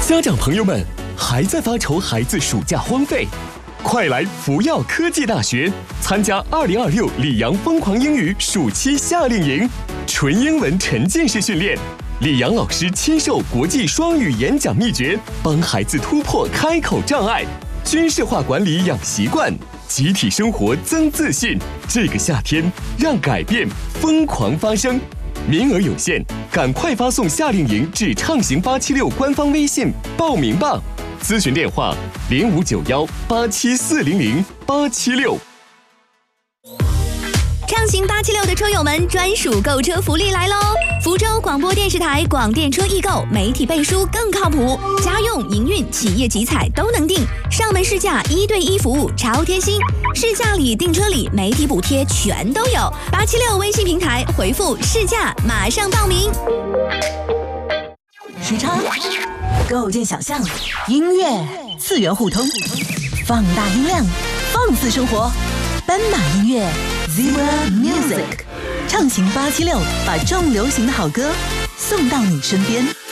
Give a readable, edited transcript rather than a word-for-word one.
家长朋友们，还在发愁孩子暑假荒废？快来福耀科技大学参加2026里昂疯狂英语暑期夏令营，纯英文沉浸式训练，李阳老师亲授国际双语演讲秘诀，帮孩子突破开口障碍，军事化管理养习惯，集体生活增自信。这个夏天，让改变疯狂发生。名额有限，赶快发送夏令营至畅行876官方微信报名吧。咨询电话059187400876。 畅行876的车友们专属购车福利来喽！福州广播电视台广电车易购，媒体背书更靠谱，家用、营运、企业集采都能订，上门试驾1对1服务超贴心，试驾礼、订车礼、媒体补贴全都有。876微信平台回复试驾，马上报名。 时差构建想象，音乐次元互通，放大音量，放肆生活。斑马音乐 Zebra Music， 畅行876，把重流行的好歌送到你身边。